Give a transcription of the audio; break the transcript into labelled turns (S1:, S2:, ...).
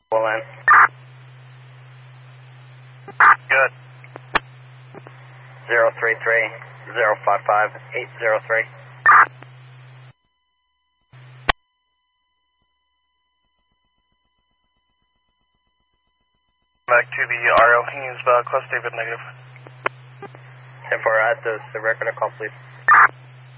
S1: Well in.
S2: Good.
S1: 033-055-803.
S2: Back to the RL Haynes, Club David negative.
S1: 10-4, add the record of call, please.